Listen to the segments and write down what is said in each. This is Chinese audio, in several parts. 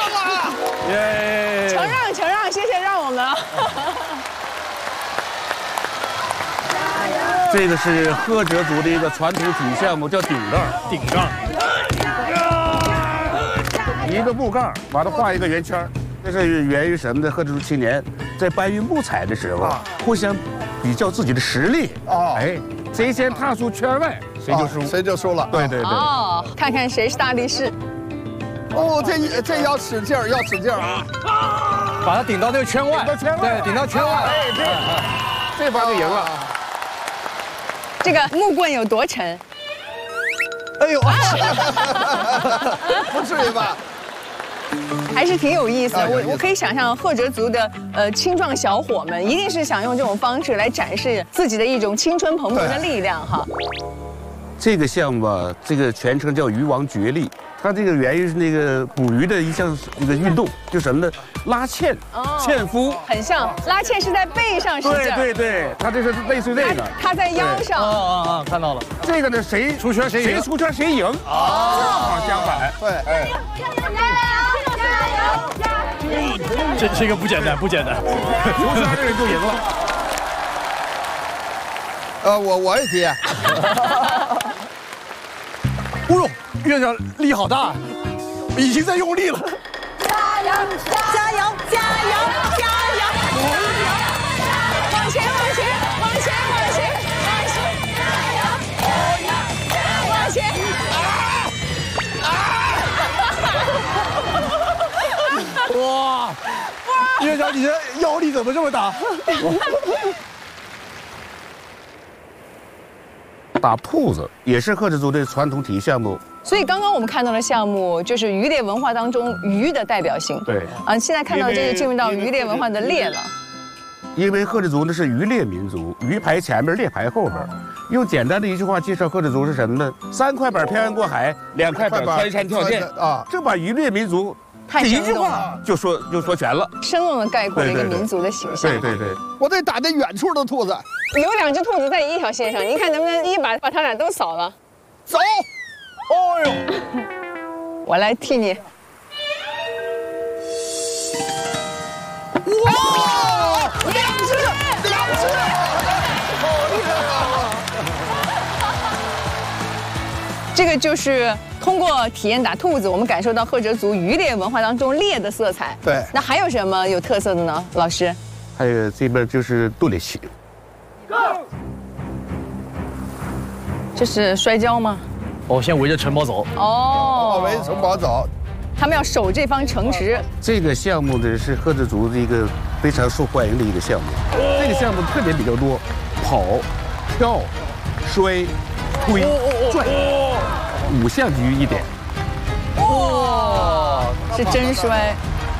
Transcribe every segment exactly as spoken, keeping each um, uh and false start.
啊！ 耶！ 承让承让，谢谢让我们。 这个是赫哲族的一个传统体育项目，叫顶杠。 顶杠。 一个木杠，把它画一个圆圈。这是源于什么呢？赫哲族青年在搬运木材的时候，互相比较自己的实力。哦，哎，谁先踏出圈外，谁就输， 谁就输了。 对对对。 哦，看看谁是大力士。 哦，这这要使劲儿，要使劲儿啊！ 把它顶到这个圈外， 顶到圈外， 对，顶到圈外。 哎，这这把就赢了。 这个木棍有多沉？ 哎呦，不至于吧？ 还是挺有意思的。我我可以想象赫哲族的呃青壮小伙们一定是想用这种方式来展示自己的一种青春蓬勃的力量哈。 这个项目啊，这个全称叫渔王角力。它这个源于是那个捕鱼的一项一个运动，就什么呢？拉纤，纤夫， 很像拉纤是在背上使劲。 对对对，它这是类似于这个， 它在腰上。 啊啊啊！看到了， 这个呢，谁出圈谁赢， 谁出圈谁赢。哦，正好相反。 对，哎， 加油！这这个不简单，不简单， 出圈的人就赢了。 呃，我我也提。 哦呦，院长力好大，已经在用力了。 加油！加油！加油！加油！往前！往前！往前！往前！往前！加油！往前！ 哇！院长，你的腰力怎么这么大？ 打铺子也是赫哲族的传统体育项目。 所以刚刚我们看到的项目就是渔猎文化当中鱼的代表性。 对啊，现在看到这个进入到渔猎文化的猎了。 因为赫哲族呢是渔猎民族，鱼排前面，猎排后边。用简单的一句话介绍赫哲族是什么呢？三块板漂洋过海，两块板穿山跳涧啊，这把渔猎民族这一句话就说就说全了， 生动的概括了一个民族的形象。 对对对， 我得打那远处的兔子。 有两只兔子在一条线上，您看能不能一把把它俩都扫了？ 走！哦呦， 我来替你。 哇！两只，两只，好厉害啊！ 这个就是通过体验打兔子，我们感受到赫哲族渔猎文化当中猎的色彩。 对， 那还有什么有特色的呢，老师？ 还有这边就是杜猎棋。 这是摔跤吗？ 哦，先围着城堡走。 哦， 围着城堡走。 他们要守这方城池。 这个项目呢是赫哲族的一个非常受欢迎的一个项目。这个项目特点比较多，跑、跳、摔、推、转，五项集于一点。 哇，是真摔。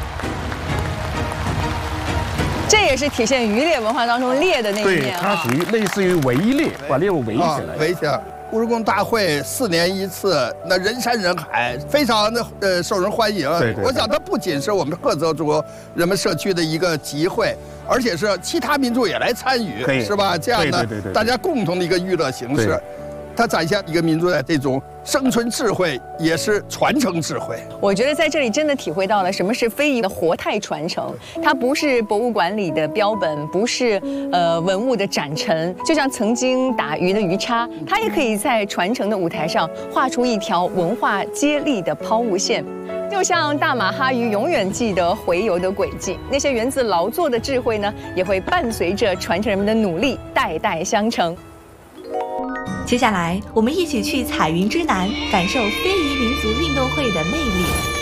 这也是体现渔猎文化当中猎的那一对， 面啊。 它属于类似于围猎，把猎物围起来。 围起来。乌日贡大会四年一次，那人山人海，非常的呃受人欢迎。 对对。 我想它不仅是我们赫哲族人们社区的一个集会，而且是其他民族也来参与，是吧？这样的对对对， 大家共同的一个娱乐形式。它展现一个民族的这种生存智慧，也是传承智慧。 我觉得在这里真的体会到了什么是非遗的活态传承。它不是博物馆里的标本，不是呃文物的展陈，就像曾经打鱼的鱼叉，它也可以在传承的舞台上画出一条文化接力的抛物线。就像大马哈鱼永远记得洄游的轨迹，那些源自劳作的智慧呢，也会伴随着传承人们的努力，代代相承。 接下来，我们一起去彩云之南，感受非遗民族运动会的魅力。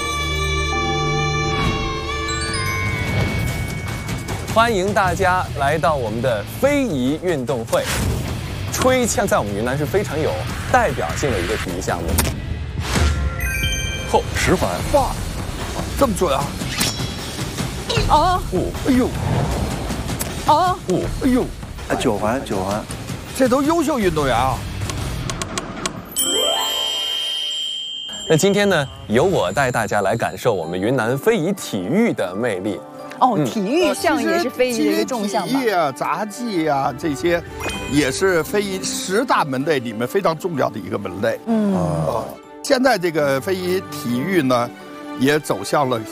欢迎大家来到我们的非遗运动会。吹枪在我们云南是非常有代表性的一个体育项目。后十环， 哇，这么准啊！ 哦， 哎呦， 哦， 哎呦， 九环九环， 这都优秀运动员啊！ 那今天呢，由我带大家来感受我们云南非遗体育的魅力。 哦，体育项也是非遗的一个重项吧？ 体育啊、杂技啊，这些也是非遗十大门类里面非常重要的一个门类。嗯，呃，现在这个非遗体育呢，也走向了